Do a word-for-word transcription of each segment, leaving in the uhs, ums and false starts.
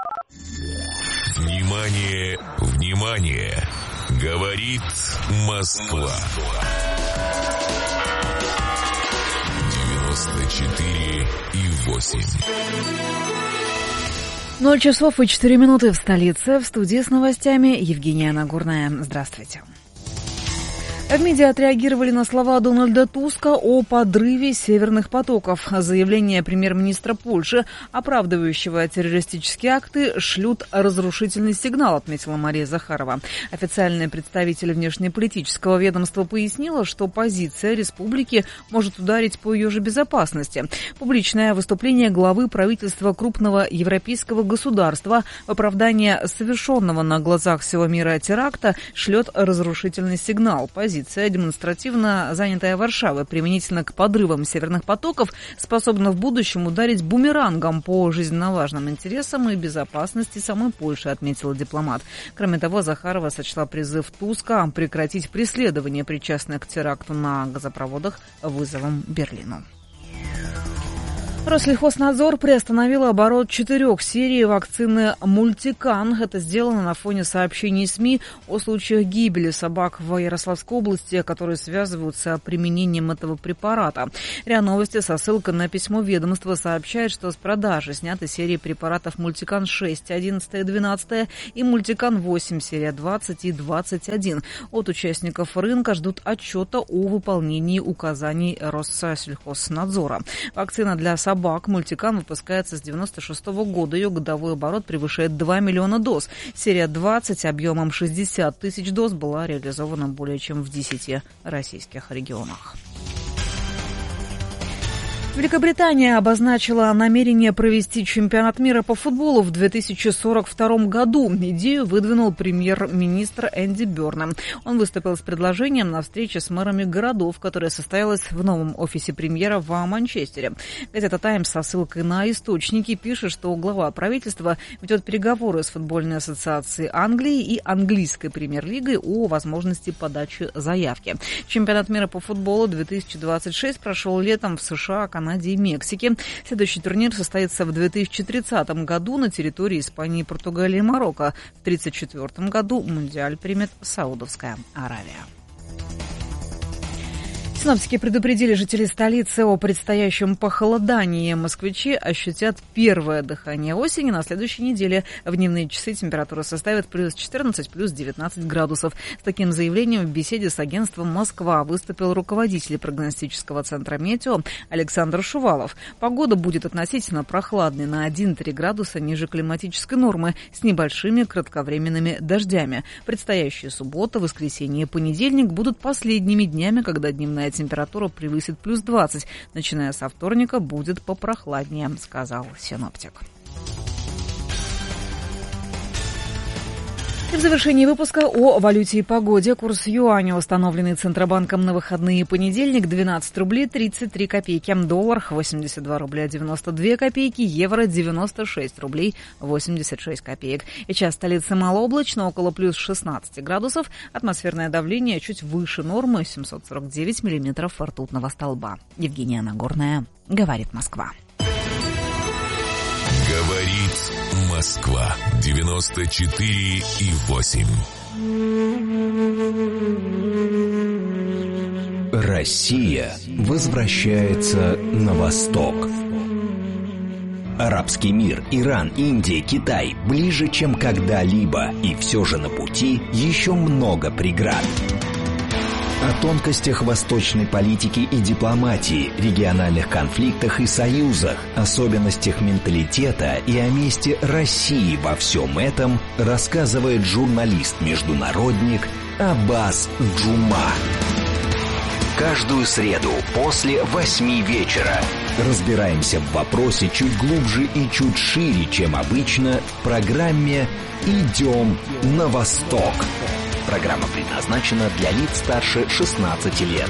Внимание, внимание! Говорит Москва. девяносто четыре и восемь. Ноль часов и четыре минуты в столице. В студии с новостями Евгения Нагорная. Здравствуйте. В МИДе отреагировали на слова Дональда Туска о подрыве северных потоков. Заявление премьер-министра Польши, оправдывающего террористические акты, шлют разрушительный сигнал, отметила Мария Захарова. Официальный представитель внешнеполитического ведомства пояснила, что позиция республики может ударить по ее же безопасности. Публичное выступление главы правительства крупного европейского государства в оправдание совершенного на глазах всего мира теракта шлет разрушительный сигнал. Позиция демонстративно занятая Варшавой применительно к подрывам северных потоков способна в будущем ударить бумерангом по жизненно важным интересам и безопасности самой Польши, отметил дипломат. Кроме того, Захарова сочла призыв Туска прекратить преследование причастных к теракту на газопроводах вызовом Берлину. Россельхознадзор приостановил оборот четырех серий вакцины «Мультикан». Это сделано на фоне сообщений СМИ о случаях гибели собак в Ярославской области, которые связываются с применением этого препарата. РИА Новости со ссылкой на письмо ведомства сообщает, что с продажи сняты серии препаратов «Мультикан шесть», одиннадцать, двенадцать и «Мультикан восемь», серия двадцать и двадцать один. От участников рынка ждут отчета о выполнении указаний Россельхознадзора. Вакцина для собак Собак «Мультикан» выпускается с девяносто шестого года. Ее годовой оборот превышает два миллиона доз. Серия двадцать объемом шестьдесят тысяч доз была реализована более чем в десяти российских регионах. Великобритания обозначила намерение провести чемпионат мира по футболу в две тысячи сорок втором году. Идею выдвинул премьер-министр Энди Бёрнем. Он выступил с предложением на встрече с мэрами городов, которая состоялась в новом офисе премьера в Манчестере. Газета «Таймс» со ссылкой на источники пишет, что глава правительства ведет переговоры с футбольной ассоциацией Англии и английской премьер-лигой о возможности подачи заявки. Чемпионат мира по футболу две тысячи двадцать шесть прошел летом в США, Канаде и Мексике. Следующий турнир состоится в две тысячи тридцатом году на территории Испании, Португалии и Марокко. В две тысячи тридцать четвёртом году Мундиаль примет Саудовская Аравия. Синоптики предупредили жителей столицы о предстоящем похолодании. Москвичи ощутят первое дыхание осени. На следующей неделе в дневные часы температура составит плюс четырнадцать, плюс девятнадцать градусов. С таким заявлением в беседе с агентством «Москва» выступил руководитель прогностического центра «Метео» Александр Шувалов. Погода будет относительно прохладной, на один-три градуса ниже климатической нормы, с небольшими кратковременными дождями. Предстоящие суббота, воскресенье и понедельник будут последними днями, когда дневная температура превысит плюс двадцать. Начиная со вторника будет попрохладнее, сказал синоптик. И в завершении выпуска о валюте и погоде. Курс юаня, установленный Центробанком на выходные и понедельник, двенадцать рублей тридцать три копейки. Доллар восемьдесят два рубля девяносто две копейки. Евро девяносто шесть рублей восемьдесят шесть копеек. И час столицы малооблачно, около плюс шестнадцати градусов. Атмосферное давление чуть выше нормы, семьсот сорок девять миллиметров ртутного столба. Евгения Нагорная. Говорит Москва. Говорит Москва. девяносто четыре и восемь. Россия возвращается на восток. Арабский мир, Иран, Индия, Китай ближе, чем когда-либо. И все же на пути еще много преград. О тонкостях восточной политики и дипломатии, региональных конфликтах и союзах, особенностях менталитета и о месте России во всем этом рассказывает журналист-международник Аббас Джума. Каждую среду после восьми вечера разбираемся в вопросе чуть глубже и чуть шире, чем обычно, в программе «Идем на восток». Программа предназначена для лиц старше шестнадцати лет.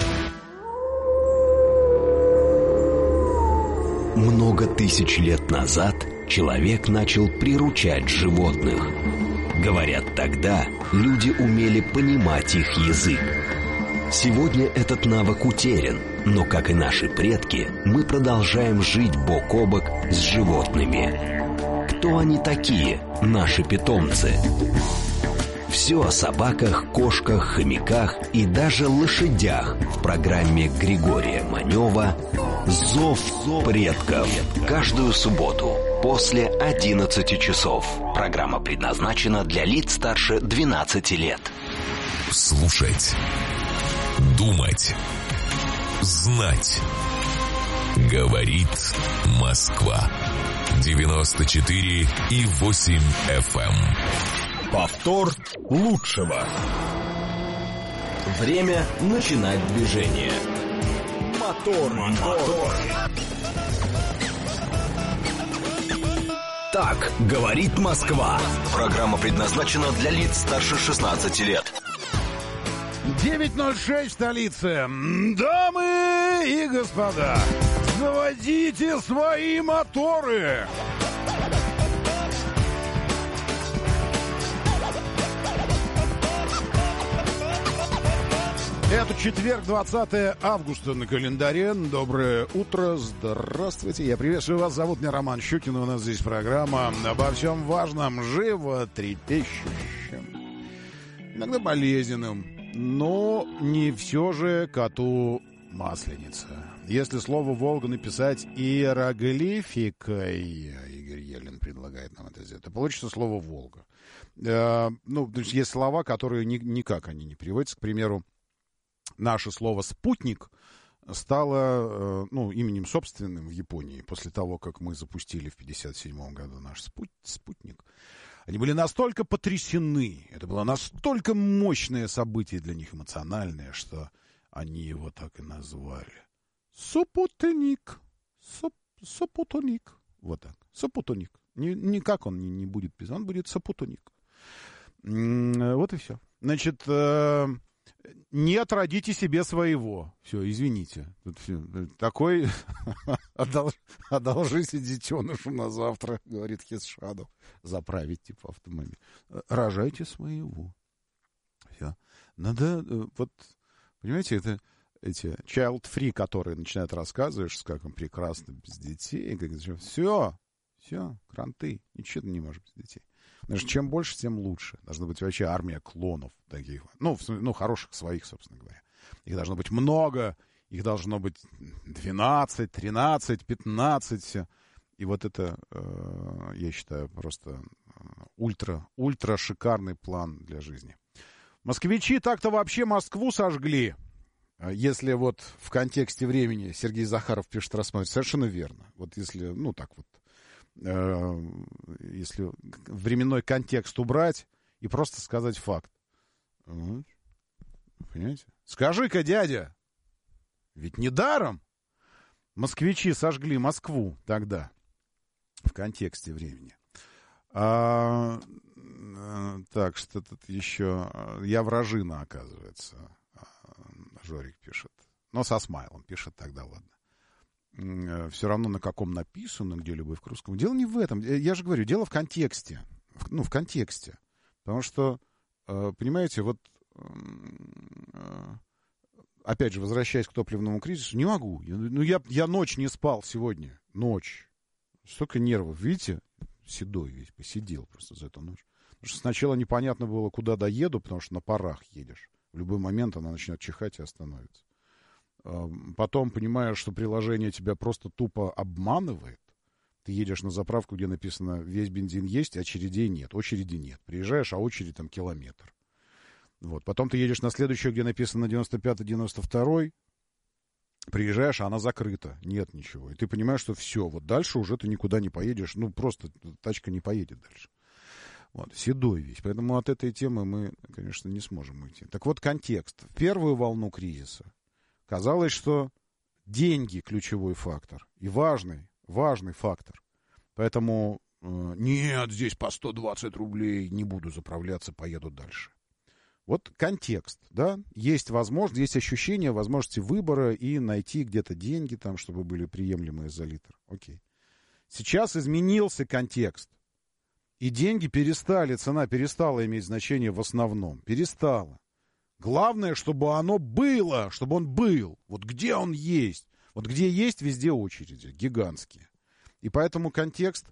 Много тысяч лет назад человек начал приручать животных. Говорят, тогда люди умели понимать их язык. Сегодня этот навык утерян, но, как и наши предки, мы продолжаем жить бок о бок с животными. Кто они такие, наши питомцы? Все о собаках, кошках, хомяках и даже лошадях в программе Григория Манева «Зов предков». Каждую субботу после одиннадцати часов. Программа предназначена для лиц старше двенадцати лет. Слушать, думать, знать. Говорит Москва. девяносто четыре и восемь эф эм. Повтор лучшего. Время начинать движение. Мотор, мотор. Так говорит Москва. Программа предназначена для лиц старше шестнадцати лет. девять ноль шесть в столице. Дамы и господа, заводите свои моторы. Это четверг, двадцатое августа на календаре. Доброе утро, здравствуйте. Я приветствую вас. Зовут меня Роман Щукин. У нас здесь программа обо всем важном, животрепещущем, иногда болезненным, но не все же коту масленица. Если слово «Волга» написать иероглификой, Игорь Елен предлагает нам это сделать, то получится слово «Волга». Э, ну, то есть есть слова, которые ни, никак они не приводятся. К примеру, наше слово «спутник» стало, ну, именем собственным в Японии после того, как мы запустили в пятьдесят седьмом году наш спутник. Они были настолько потрясены, это было настолько мощное событие для них, эмоциональное, что они его так и назвали. Супутник. Супутник. Вот так. Супутник. Никак он не, не будет писать, он будет супутник. Вот и все. Значит, нет, родите себе своего. Все, извините. Тут все. Такой одолж... одолжите детенышу на завтра, говорит Хисшадов. Заправить типа автомобиль. Рожайте своего. Все. Надо, вот, понимаете, это эти child-free, которые начинают рассказывать, как им прекрасно без детей. Как, все, все, кранты. Ничего ты не можешь без детей. Потому что чем больше, тем лучше. Должна быть вообще армия клонов таких. Ну, ну, хороших своих, собственно говоря. Их должно быть много. Их должно быть двенадцать, тринадцать, пятнадцать. И вот это, э, я считаю, просто ультра, ультра шикарный план для жизни. Москвичи так-то вообще Москву сожгли. Если вот в контексте времени Сергей Захаров пишет, рассматривать, совершенно верно. Вот если, ну, так вот, если временной контекст убрать и просто сказать факт. Понимаете? Скажи-ка, дядя, ведь недаром москвичи сожгли Москву тогда, в контексте времени. А, так, что тут еще... Я вражина, оказывается, Жорик пишет. Но со смайлом пишет тогда, ладно. Все равно на каком написано, где любовь к русскому. Дело не в этом. Я же говорю, дело в контексте. Ну, в контексте. Потому что, понимаете, вот, опять же, возвращаясь к топливному кризису, не могу. Ну, я, я ночь не спал сегодня. Ночь. Столько нервов. Видите? Седой весь посидел просто за эту ночь. Потому что сначала непонятно было, куда доеду, потому что на парах едешь. В любой момент она начнет чихать и остановится. Потом понимаешь, что приложение тебя просто тупо обманывает. Ты едешь на заправку, где написано «весь бензин есть», очередей нет. Очереди нет. Приезжаешь, а очередь там километр. Вот. Потом ты едешь на следующую, где написано девяносто пятый, девяносто второй. Приезжаешь, а она закрыта. Нет ничего. И ты понимаешь, что все. Вот дальше уже ты никуда не поедешь. Ну, просто тачка не поедет дальше. Вот. Седой весь. Поэтому от этой темы мы, конечно, не сможем уйти. Так вот, контекст. В первую волну кризиса казалось, что деньги ключевой фактор и важный, важный фактор. Поэтому э, нет, здесь по сто двадцать рублей, не буду заправляться, поеду дальше. Вот контекст, да, есть возможность, есть ощущение возможности выбора и найти где-то деньги там, чтобы были приемлемые за литр. Окей. Сейчас изменился контекст. И деньги перестали, цена перестала иметь значение в основном. Перестала. Главное, чтобы оно было, чтобы он был. Вот где он есть. Вот где есть, везде очереди. Гигантские. И поэтому контекст,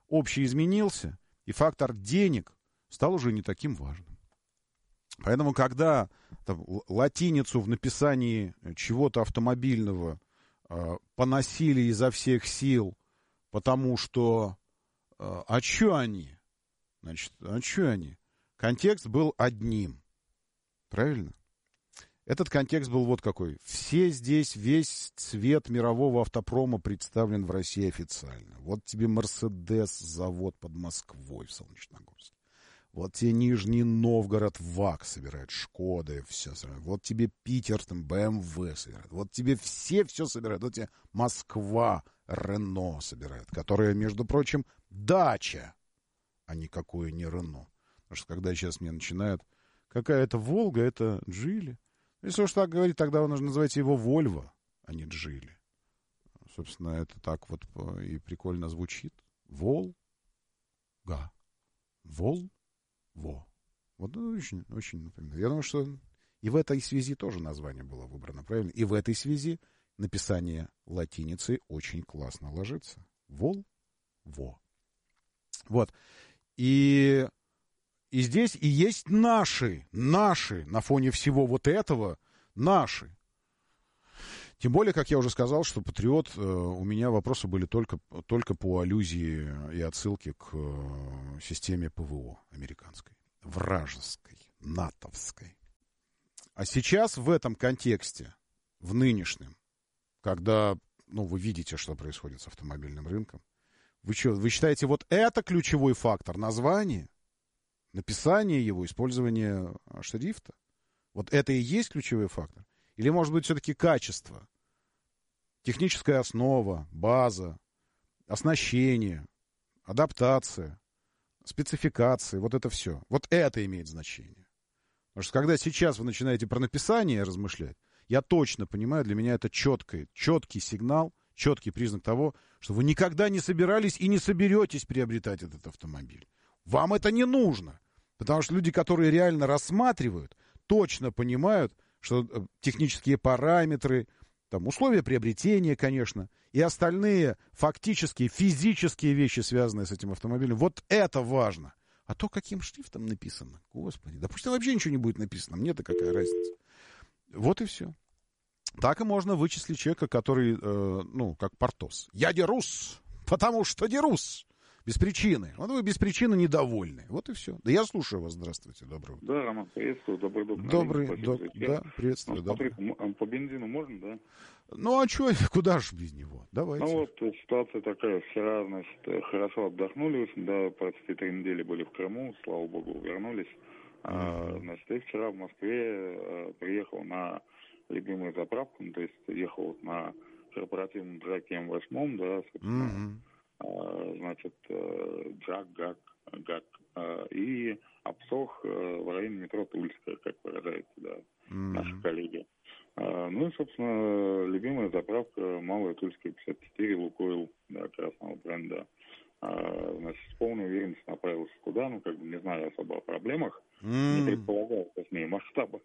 общий изменился, и фактор денег стал уже не таким важным. Поэтому, когда там, латиницу в написании чего-то автомобильного э, поносили изо всех сил, потому что э, а что они? Значит, а что они? Контекст был одним. Правильно? Этот контекст был вот какой. Все здесь, весь цвет мирового автопрома представлен в России официально. Вот тебе Мерседес, завод под Москвой в Солнечногорске. Вот тебе Нижний Новгород, ВАК собирает, Шкода, все собирает. Вот тебе Питер, там, бэ эм вэ собирает. Вот тебе все все собирают. Вот тебе Москва, Рено собирает, которая, между прочим, дача, а никакое не Рено. Потому что когда сейчас мне начинают, какая-то Волга, это Джили. Если уж так говорить, тогда нужно называть его Вольво, а не Джили. Собственно, это так вот и прикольно звучит. Волга. Вол. Во. Вот очень, очень напоминает. Я думаю, что и в этой связи тоже название было выбрано, правильно? И в этой связи написание латиницей очень классно ложится. Вол. Во. Вот. И, и здесь и есть наши, наши, на фоне всего вот этого, наши. Тем более, как я уже сказал, что «Патриот», э, у меня вопросы были только, только по аллюзии и отсылке к э, системе ПВО американской, вражеской, натовской. А сейчас в этом контексте, в нынешнем, когда, ну, вы видите, что происходит с автомобильным рынком, вы что, вы считаете, вот это ключевой фактор, название, написание его, использование шрифта? Вот это и есть ключевой фактор? Или, может быть, все-таки качество, техническая основа, база, оснащение, адаптация, спецификации, вот это все. Вот это имеет значение. Потому что когда сейчас вы начинаете про написание размышлять, я точно понимаю, для меня это четкий, четкий сигнал, четкий признак того, что вы никогда не собирались и не соберетесь приобретать этот автомобиль. Вам это не нужно. Потому что люди, которые реально рассматривают, точно понимают, что технические параметры, там, условия приобретения, конечно, и остальные фактические, физические вещи, связанные с этим автомобилем, вот это важно. А то, каким шрифтом написано, господи, да пусть там вообще ничего не будет написано, мне-то какая разница. Вот и все. Так и можно вычислить человека, который, э, ну, как Портос. Я дерусь, потому что дерусь. Без причины. Вот вы без причины недовольны. Вот и все. Да я слушаю вас. Здравствуйте. Доброе утро. Да, Роман, приветствую. Добрый док. Добрый док. Да, приветствую. Ну, смотри, да. По бензину можно, да? Ну, а что, куда же без него? Давайте. Ну, вот ситуация такая. Вчера, значит, хорошо отдохнули. Да, почти три недели были в Крыму. Слава богу, вернулись. Mm-hmm. А, значит, и вчера в Москве а, приехал на любимую заправку. Ну, то есть ехал на корпоративном драке эм восемь, да, собственно. Mm-hmm. Значит, Джак, Гак, Гак, и обсох в районе метро Тульская, как выражается, да, mm-hmm. наши коллеги. Ну и, собственно, любимая заправка Малая Тульская пятьдесят четыре, Лукойл, да, красного бренда. Значит, с полной уверенностью направился туда, ну, как бы не знаю особо о проблемах, mm-hmm. не предполагаю, с ней масштаба.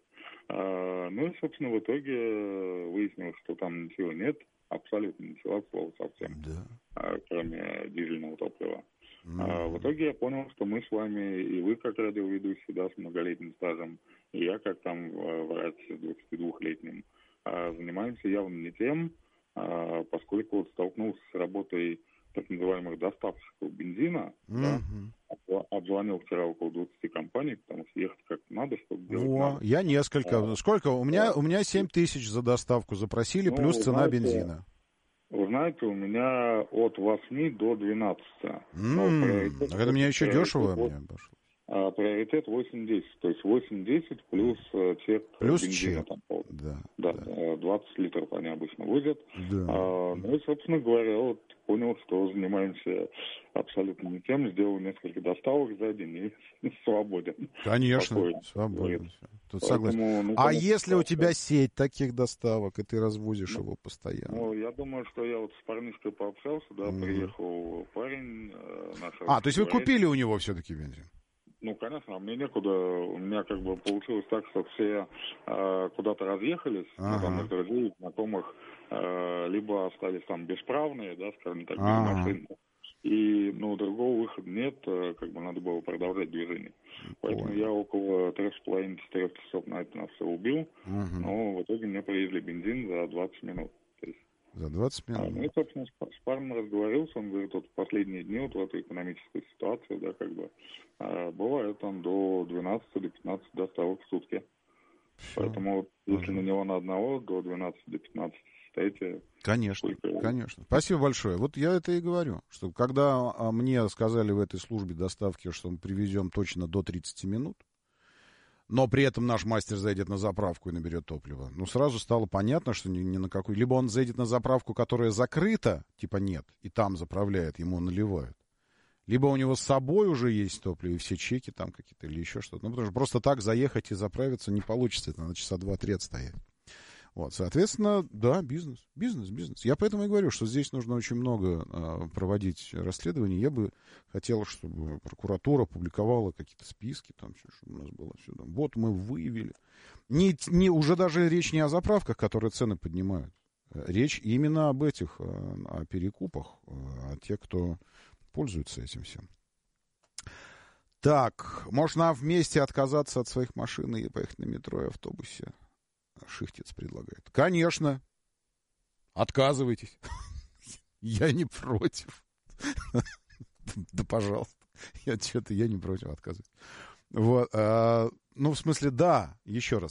Ну и, собственно, в итоге выяснилось, что там ничего нет. Абсолютно ничего, от слова совсем, да. а, кроме дизельного топлива. Mm-hmm. А, в итоге я понял, что мы с вами, и вы как радиоведущий, да, с многолетним стажем, и я как там врач с двадцатидвухлетним, а, занимаемся явно не тем, а, поскольку вот столкнулся с работой так называемых доставщиков бензина, mm-hmm. да, обзвонил вчера около двадцати компаний, потому что ехать как-то надо, чтобы делать О, надо. Я несколько. А, Сколько? У меня, у меня семь тысяч за доставку запросили, ну, плюс цена знаете, бензина. Вы знаете, у меня от восьми до двенадцати. Mm, так это мне еще дешево мне обошлось. А, приоритет восемь-десять, то есть восемь-десять плюс э, чек плюс бензина. чек. Там, да, да, да. двадцать литров они обычно возят. Да. А, ну и, собственно говоря, вот понял, что занимаемся абсолютно не тем, сделал несколько доставок за день и свободен. Конечно, Спокойно, свободен. Тут Поэтому, согласен. ну, а конечно, если у тебя сеть таких доставок, и ты развозишь ну, его постоянно? Ну, я думаю, что я вот с парнишкой пообщался, да, mm. приехал парень. Э, наш а, то есть вы купили у него все-таки бензин? Ну, конечно, а мне некуда. У меня как бы получилось так, что все э, куда-то разъехались, ага. там из друзей, знакомых, э, либо остались там бесправные, да, скажем так, без ага. машин. и, ну, другого выхода нет, как бы надо было продолжать движение. Поэтому Ой. я около трех с половиной-четырех часов на это на все убил, угу. но в итоге мне привезли бензин за двадцать минут. То есть, за двадцать минут? А, ну, и, собственно, с, с парнем разговорился, он говорит, вот в последние дни, вот в этой экономической ситуации, да, как бы, а, бывает там до двенадцати, до пятнадцати доставок в сутки. Все. Поэтому вот, если на него на одного до двенадцати, до пятнадцати состоите... Конечно, сколько... конечно. Спасибо большое. Вот я это и говорю, что когда мне сказали в этой службе доставки, что мы привезем точно до тридцати минут, но при этом наш мастер зайдет на заправку и наберет топливо, ну, сразу стало понятно, что ни, ни на какую... Либо он зайдет на заправку, которая закрыта, типа нет, и там заправляет, ему наливают. Либо у него с собой уже есть топливо, и все чеки там какие-то, или еще что-то. Ну, потому что просто так заехать и заправиться не получится, это надо часа два-три отстоять. Вот, соответственно, да, бизнес, бизнес, бизнес. Я поэтому и говорю, что здесь нужно очень много а, проводить расследований. Я бы хотел, чтобы прокуратура публиковала какие-то списки, там, чтобы у нас было все. Там. Вот мы выявили. Не, не, уже даже речь не о заправках, которые цены поднимают. Речь именно об этих, о, о перекупах, о тех, кто пользуется этим всем. Так, можно вместе отказаться от своих машин и поехать на метро и автобусе. Шихтец предлагает. Конечно. Отказывайтесь. Я не против. Да, пожалуйста. Я что-то, я не против отказывать. Вот. Ну, в смысле, да, еще раз.